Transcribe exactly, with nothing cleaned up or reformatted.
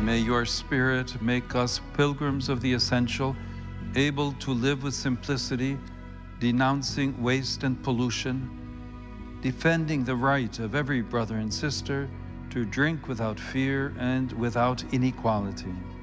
may your Spirit make us pilgrims of the essential, able to live with simplicity, denouncing waste and pollution, defending the right of every brother and sister to drink without fear and without inequality.